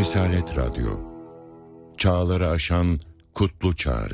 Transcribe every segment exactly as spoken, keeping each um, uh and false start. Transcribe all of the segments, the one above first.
Risalet Radyo, çağları aşan kutlu çağrı.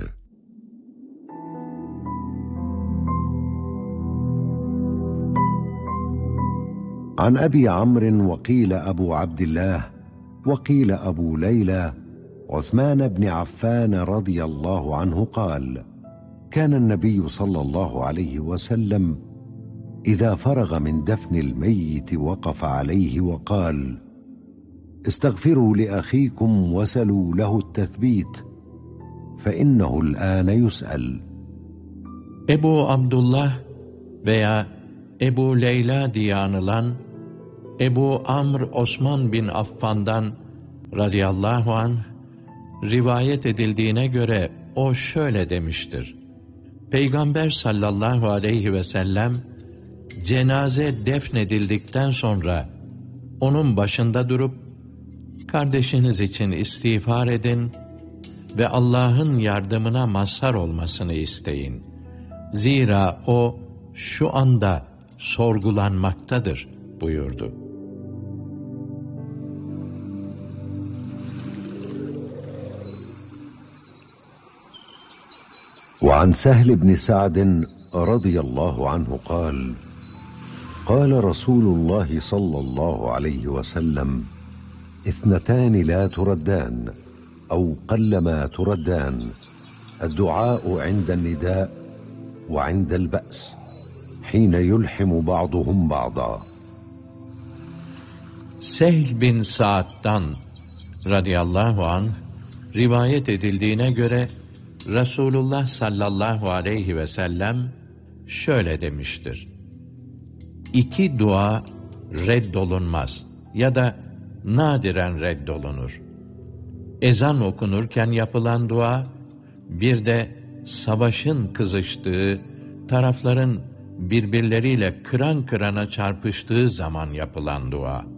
عن أبي عمرو وقيل أبو عبد الله وقيل أبو ليلى عثمان بن عفان رضي الله عنه قال: كان النبي صلى الله عليه وسلم إذا فرغ من دفن الميت وقف عليه وقال: استغفروا لأخيكم وسلوا له التثبيت فإنه الآن يسأل. Ebu Abdullah veya Ebu Leyla diye anılan Ebu Amr Osman bin Affan'dan radıyallahu anh rivayet edildiğine göre o şöyle demiştir: Peygamber sallallahu aleyhi ve sellem cenaze defnedildikten sonra onun başında durup kardeşiniz için istiğfar edin ve Allah'ın yardımına mazhar olmasını isteyin. Zira o şu anda sorgulanmaktadır buyurdu. وعن سهل بن سعد رضي الله عنه قال: قال رسول الله صلى الله عليه وسلم: اثنتان لا تردان أو قلما تردان، الدعاء عند النداء وعند البأس حين يلحم بعضهم بعضا. Sehl bin Sa'd'dan radıyallahu anh rivayet edildiğine göre Resulullah sallallahu aleyhi ve sellem şöyle demiştir: İki dua reddolunmaz ya da nadiren reddolunur. Ezan okunurken yapılan dua, bir de savaşın kızıştığı, tarafların birbirleriyle kıran kırana çarpıştığı zaman yapılan dua.